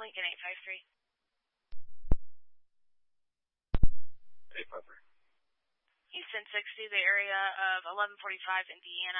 Lincoln 853. 853. Houston 60, the area of 1145 Indiana.